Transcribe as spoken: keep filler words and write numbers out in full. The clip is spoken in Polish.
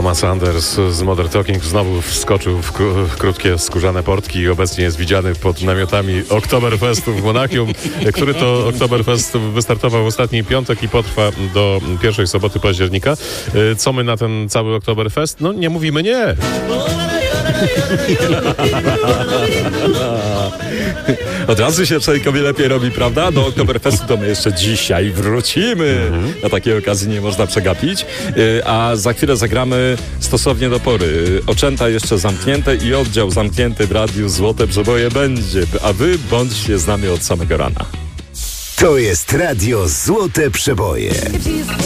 Thomas Anders z Modern Talking znowu wskoczył w, kró- w krótkie skórzane portki i obecnie jest widziany pod namiotami Oktoberfestu w Monachium, który to Oktoberfest wystartował w ostatni piątek i potrwa do pierwszej soboty października. Co my na ten cały Oktoberfest? No nie mówimy nie. Od razu się człowiekowi lepiej robi, prawda? Do Oktoberfestu to my jeszcze dzisiaj wrócimy. Mhm. Na takiej okazji nie można przegapić. A za chwilę zagramy stosownie do pory. Oczęta jeszcze zamknięte i oddział zamknięty w Radiu Złote Przeboje będzie. A wy bądźcie z nami od samego rana. To jest Radio Złote Przeboje.